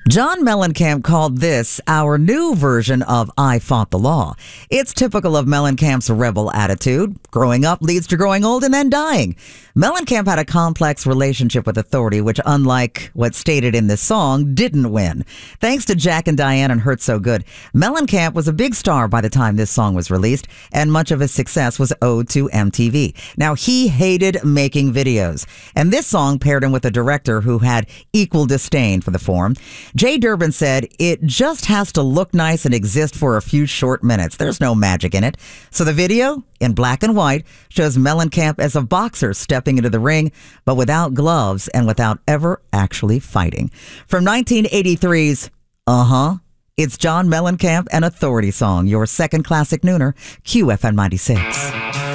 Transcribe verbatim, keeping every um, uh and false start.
John Mellencamp called this our new version of I Fought the Law. It's typical of Mellencamp's rebel attitude. Growing up leads to growing old and then dying. Mellencamp had a complex relationship with authority, which, unlike what's stated in this song, didn't win. Thanks to Jack and Diane and Hurt So Good, Mellencamp was a big star by the time this song was released, and much of his success was owed to M T V. Now, he hated making videos, and this song paired him with a director who had equal disdain for the form. Jay Durbin said, "It just has to look nice and exist for a few short minutes. There's no magic in it." So the video, in black and white, shows Mellencamp as a boxer stepping into the ring, but without gloves and without ever actually fighting. From nineteen eighty-three's Uh-huh, it's John Mellencamp, an Authority song, your second classic nooner, Q F M ninety-six.